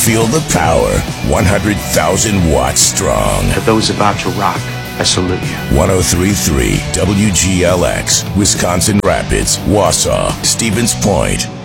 Feel the power. 100,000 watts strong. For those about to rock, I salute you. 103.3 WGLX, Wisconsin Rapids, Wausau, Stevens Point.